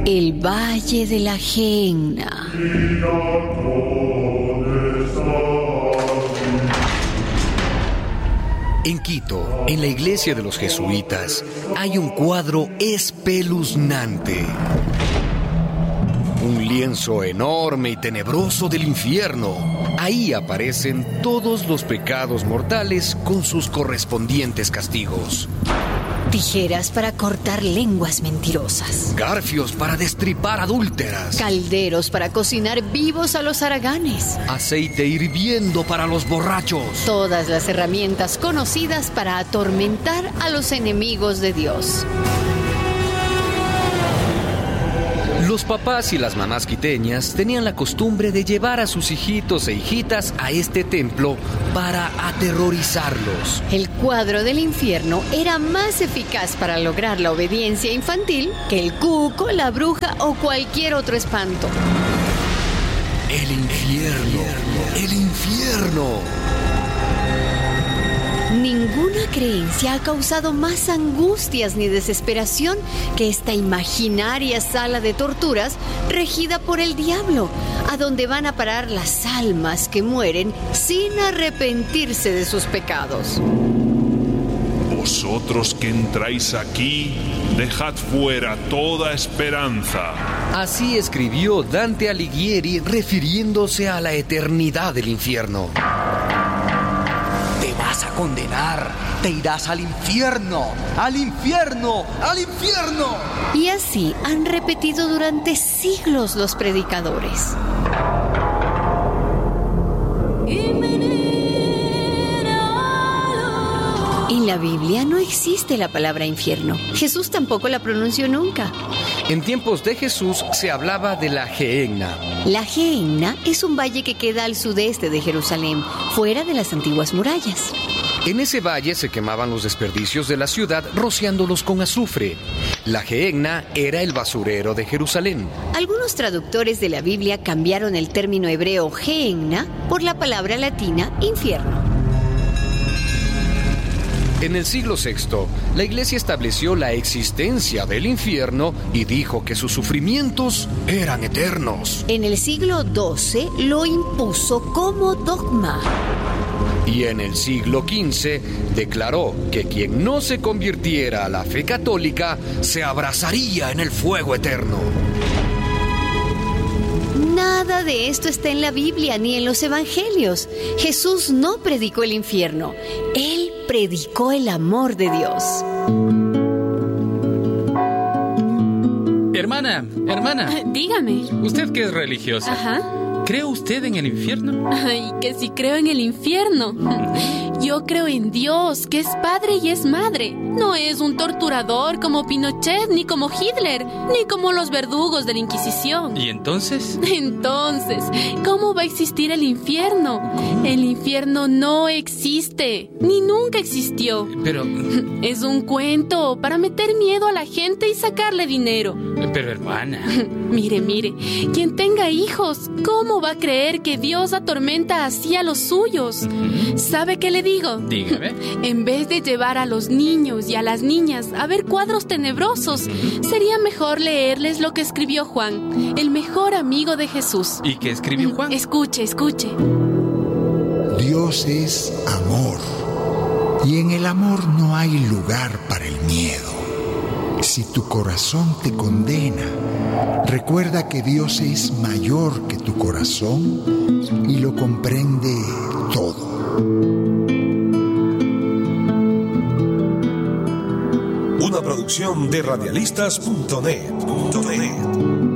El Valle de la Gehenna. En Quito, en la iglesia de los jesuitas, hay un cuadro espeluznante. Un lienzo enorme y tenebroso del infierno. Ahí aparecen todos los pecados mortales con sus correspondientes castigos. Tijeras para cortar lenguas mentirosas. Garfios para destripar adúlteras. Calderos para cocinar vivos a los haraganes. Aceite hirviendo para los borrachos. Todas las herramientas conocidas para atormentar a los enemigos de Dios. Los papás y las mamás quiteñas tenían la costumbre de llevar a sus hijitos e hijitas a este templo para aterrorizarlos. El cuadro del infierno era más eficaz para lograr la obediencia infantil que el cuco, la bruja o cualquier otro espanto. El infierno, el infierno. Ninguna creencia ha causado más angustias ni desesperación que esta imaginaria sala de torturas regida por el diablo, a donde van a parar las almas que mueren sin arrepentirse de sus pecados. Vosotros que entráis aquí, dejad fuera toda esperanza. Así escribió Dante Alighieri refiriéndose a la eternidad del infierno. Te vas a condenar, te irás al infierno, al infierno, al infierno. Y así han repetido durante siglos los predicadores. En la Biblia no existe la palabra infierno. Jesús tampoco la pronunció nunca. En tiempos de Jesús se hablaba de la Gehenna. La Gehenna es un valle que queda al sudeste de Jerusalén, fuera de las antiguas murallas. En ese valle se quemaban los desperdicios de la ciudad rociándolos con azufre. La Gehenna era el basurero de Jerusalén. Algunos traductores de la Biblia cambiaron el término hebreo Gehenna por la palabra latina infierno. En el siglo VI, la Iglesia estableció la existencia del infierno y dijo que sus sufrimientos eran eternos. En el siglo XII lo impuso como dogma. Y en el siglo XV declaró que quien no se convirtiera a la fe católica se abrazaría en el fuego eterno. Nada de esto está en la Biblia ni en los evangelios. Jesús no predicó el infierno. Él predicó el amor de Dios. Hermana. Dígame. ¿Usted que es religiosa? Ajá. ¿Cree usted en el infierno? Ay, que si creo en el infierno. Yo creo en Dios, que es padre y es madre. No es un torturador como Pinochet, ni como Hitler, ni como los verdugos de la Inquisición. ¿Y entonces? Entonces, ¿cómo va a existir el infierno? El infierno no existe, ni nunca existió. Pero... Es un cuento para meter miedo a la gente y sacarle dinero. Pero hermana... Mire, quien tenga hijos, ¿cómo va a creer que Dios atormenta así a los suyos? ¿Sabe qué le digo? Dígame. En vez de llevar a los niños y a las niñas a ver cuadros tenebrosos, sería mejor leerles lo que escribió Juan, el mejor amigo de Jesús. ¿Y qué escribió Juan? Escuche. Dios es amor, y en el amor no hay lugar para el miedo. Si tu corazón te condena, recuerda que Dios es mayor que tu corazón y lo comprende todo. Una producción de radialistas.net.